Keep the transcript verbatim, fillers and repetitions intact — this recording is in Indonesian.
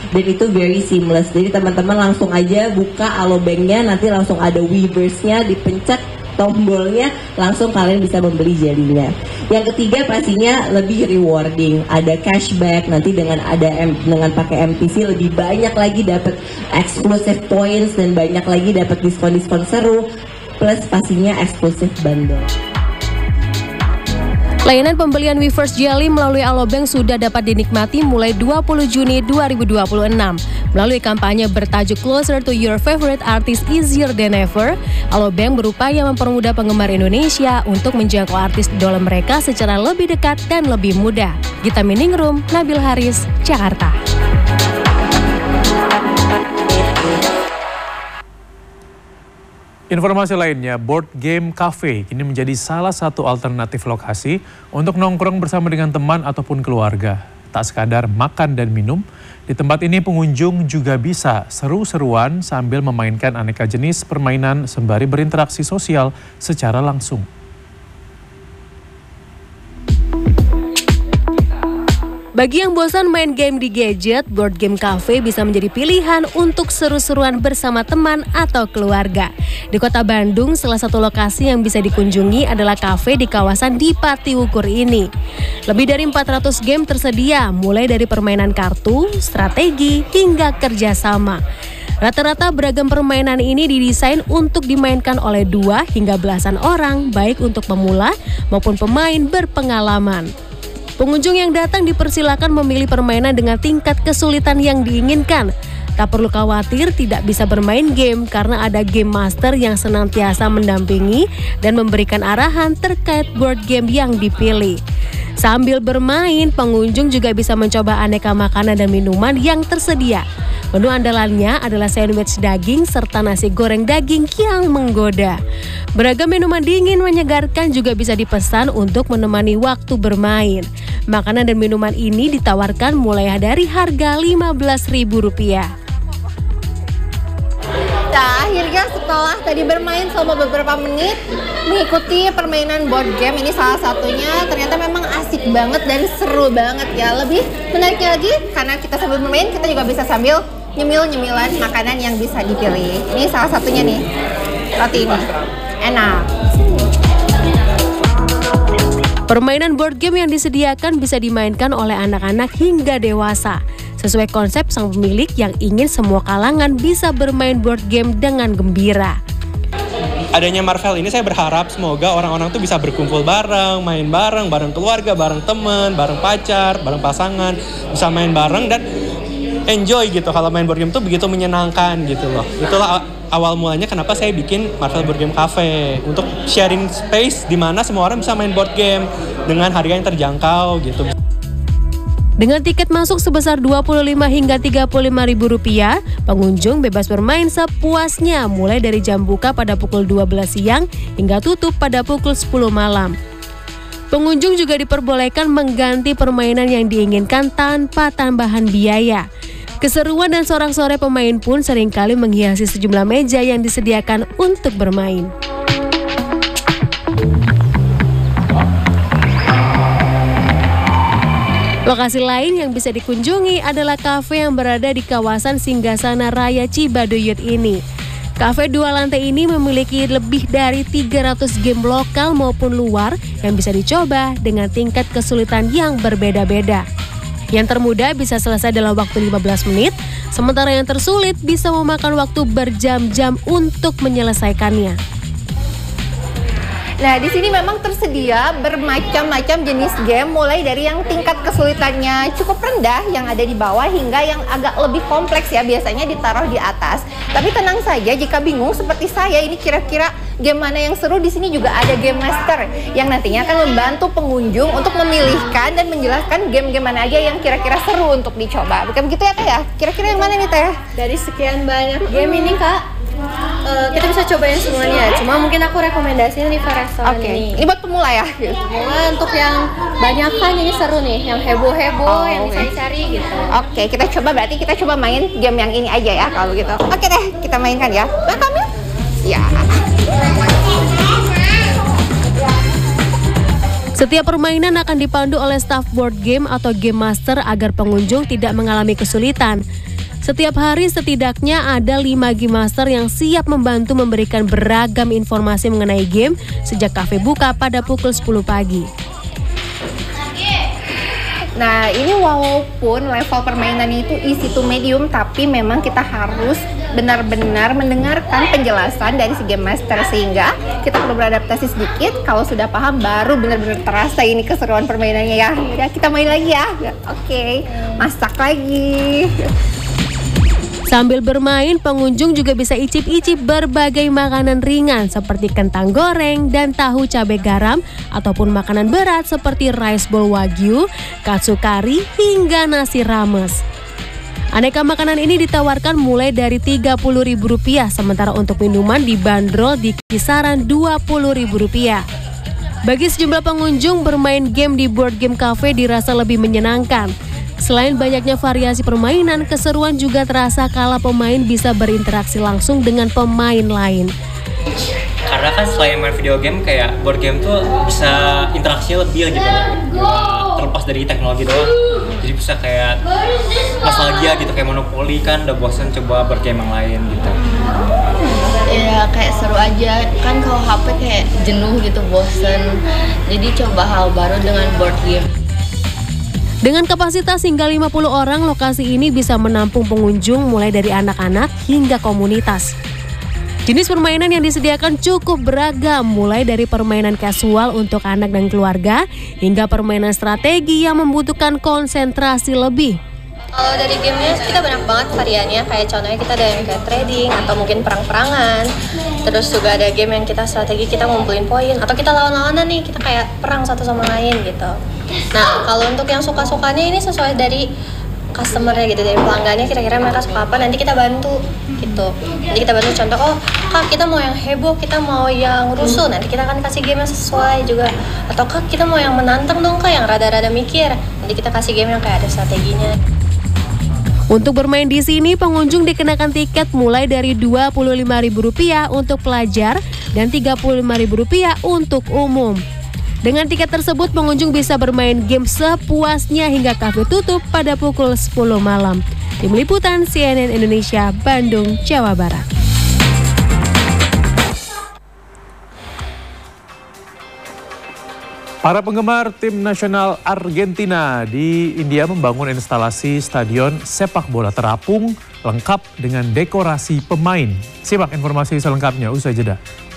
dan itu very seamless. Jadi teman-teman langsung aja buka alobanknya, nanti langsung ada Weverse-nya, dipencet tombolnya, langsung kalian bisa membeli jelinya. Yang ketiga pastinya lebih rewarding, ada cashback, nanti dengan ada M, dengan pakai M T C lebih banyak lagi dapat exclusive points dan banyak lagi dapat diskon-diskon seru, plus pastinya eksklusif bundle. Layanan pembelian Weverse Jelly melalui Alobank sudah dapat dinikmati mulai dua puluh Juni dua ribu dua puluh enam. Melalui kampanye bertajuk Closer to Your Favorite Artist Easier Than Ever, Alobank berupaya mempermudah penggemar Indonesia untuk menjangkau artis idola mereka secara lebih dekat dan lebih mudah. Gita Miningrum, Nabil Haris, Jakarta. Informasi lainnya, Board Game Cafe kini menjadi salah satu alternatif lokasi untuk nongkrong bersama dengan teman ataupun keluarga. Tak sekadar makan dan minum, di tempat ini pengunjung juga bisa seru-seruan sambil memainkan aneka jenis permainan sembari berinteraksi sosial secara langsung. Bagi yang bosan main game di gadget, Board Game Cafe bisa menjadi pilihan untuk seru-seruan bersama teman atau keluarga. Di kota Bandung, salah satu lokasi yang bisa dikunjungi adalah kafe di kawasan Dipati Ukur ini. Lebih dari empat ratus game tersedia, mulai dari permainan kartu, strategi, hingga kerjasama. Rata-rata beragam permainan ini didesain untuk dimainkan oleh dua hingga belasan orang, baik untuk pemula maupun pemain berpengalaman. Pengunjung yang datang dipersilakan memilih permainan dengan tingkat kesulitan yang diinginkan. Tak perlu khawatir tidak bisa bermain game karena ada game master yang senantiasa mendampingi dan memberikan arahan terkait board game yang dipilih. Sambil bermain, pengunjung juga bisa mencoba aneka makanan dan minuman yang tersedia. Menu andalannya adalah sandwich daging serta nasi goreng daging yang menggoda. Beragam minuman dingin menyegarkan juga bisa dipesan untuk menemani waktu bermain. Makanan dan minuman ini ditawarkan mulai dari harga lima belas ribu rupiah. Nah, akhirnya setelah tadi bermain selama beberapa menit mengikuti permainan board game, ini salah satunya ternyata memang asik banget dan seru banget ya. Lebih menariknya lagi karena kita sambil bermain kita juga bisa sambil nyemil-nyemilan makanan yang bisa dipilih. Ini salah satunya nih, roti ini enak. Permainan board game yang disediakan bisa dimainkan oleh anak-anak hingga dewasa. Sesuai konsep sang pemilik yang ingin semua kalangan bisa bermain board game dengan gembira. Adanya Marvel ini saya berharap semoga orang-orang tuh bisa berkumpul bareng, main bareng, bareng keluarga, bareng teman, bareng pacar, bareng pasangan, bisa main bareng dan enjoy gitu. Kalau main board game tuh begitu menyenangkan gitu loh. Itulah awal mulanya kenapa saya bikin Marvel Board Game Cafe, untuk sharing space di mana semua orang bisa main board game dengan harga yang terjangkau gitu. Dengan tiket masuk sebesar dua puluh lima hingga tiga puluh lima ribu rupiah, pengunjung bebas bermain sepuasnya mulai dari jam buka pada pukul dua belas siang hingga tutup pada pukul sepuluh malam. Pengunjung juga diperbolehkan mengganti permainan yang diinginkan tanpa tambahan biaya. Keseruan dan sorak-sorai pemain pun seringkali menghiasi sejumlah meja yang disediakan untuk bermain. Lokasi lain yang bisa dikunjungi adalah kafe yang berada di kawasan Singgasana Raya Cibaduyut ini. Kafe dua lantai ini memiliki lebih dari tiga ratus game lokal maupun luar yang bisa dicoba dengan tingkat kesulitan yang berbeda-beda. Yang termudah bisa selesai dalam waktu lima belas menit, sementara yang tersulit bisa memakan waktu berjam-jam untuk menyelesaikannya. Nah, di sini memang tersedia bermacam-macam jenis game, mulai dari yang tingkat kesulitannya cukup rendah yang ada di bawah hingga yang agak lebih kompleks ya, biasanya ditaruh di atas. Tapi tenang saja, jika bingung seperti saya ini kira-kira game mana yang seru, di sini juga ada game master yang nantinya akan membantu pengunjung untuk memilihkan dan menjelaskan game-game mana aja yang kira-kira seru untuk dicoba. Bukan begitu ya Teh ya? Kira-kira yang mana nih Teh? Dari sekian banyak game ini Kak, Uh, kita bisa cobain semuanya, cuma mungkin aku rekomendasiin nih Restoran okay. ini. Ini buat pemula ya? Pemula, untuk yang banyak kan ini seru nih, yang heboh-heboh, oh, yang bisa dicari gitu. Oke, okay, kita coba, berarti kita coba main game yang ini aja ya kalau gitu. Oke okay deh, kita mainkan ya. Welcome ya. Ya. Setiap permainan akan dipandu oleh staf board game atau game master agar pengunjung tidak mengalami kesulitan. Setiap hari setidaknya ada lima game master yang siap membantu memberikan beragam informasi mengenai game sejak kafe buka pada pukul sepuluh pagi. Nah, ini walaupun level permainannya itu easy to medium, tapi memang kita harus benar-benar mendengarkan penjelasan dari si game master, sehingga kita perlu beradaptasi sedikit. Kalau sudah paham, baru benar-benar terasa ini keseruan permainannya ya. Ya, kita main lagi ya. Oke, masak lagi. Sambil bermain, pengunjung juga bisa icip-icip berbagai makanan ringan seperti kentang goreng dan tahu cabai garam, ataupun makanan berat seperti rice bowl wagyu, katsu kari, hingga nasi rames. Aneka makanan ini ditawarkan mulai dari tiga puluh ribu rupiah, sementara untuk minuman dibanderol di kisaran dua puluh ribu rupiah. Bagi sejumlah pengunjung, bermain game di Board Game Cafe dirasa lebih menyenangkan. Selain banyaknya variasi permainan, keseruan juga terasa kala pemain bisa berinteraksi langsung dengan pemain lain. Karena kan selain main video game, kayak board game tuh bisa interaksinya lebih gitu, terlepas dari teknologi doang. Jadi bisa kayak nostalgia gitu, kayak Monopoly kan udah bosan, coba board game yang lain gitu. Ya kayak seru aja, kan kalau H P kayak jenuh gitu, bosan. Jadi coba hal baru dengan board game. Dengan kapasitas hingga lima puluh orang, lokasi ini bisa menampung pengunjung mulai dari anak-anak hingga komunitas. Jenis permainan yang disediakan cukup beragam, mulai dari permainan casual untuk anak dan keluarga, hingga permainan strategi yang membutuhkan konsentrasi lebih. Kalau dari gamenya kita banyak banget variannya, kayak contohnya kita ada yang kayak trading atau mungkin perang-perangan. Terus juga ada game yang kita strategi, kita ngumpulin poin, atau kita lawan-lawanan nih, kita kayak perang satu sama lain gitu. Nah, kalau untuk yang suka-sukanya ini sesuai dari customer-nya gitu, dari pelanggannya, kira-kira mereka suka apa, nanti kita bantu gitu. Nanti kita bantu contoh, oh kak kita mau yang heboh, kita mau yang rusuh, nanti kita akan kasih game yang sesuai juga. Atau kak kita mau yang menantang dong kak, yang rada-rada mikir, nanti kita kasih game yang kayak ada strateginya. Untuk bermain di sini, pengunjung dikenakan tiket mulai dari dua puluh lima ribu rupiah untuk pelajar dan tiga puluh lima ribu rupiah untuk umum. Dengan tiket tersebut, pengunjung bisa bermain game sepuasnya hingga kafe tutup pada pukul sepuluh malam. Tim Liputan C N N Indonesia, Bandung, Jawa Barat. Para penggemar tim nasional Argentina di India membangun instalasi stadion sepak bola terapung lengkap dengan dekorasi pemain. Simak informasi selengkapnya usai jeda.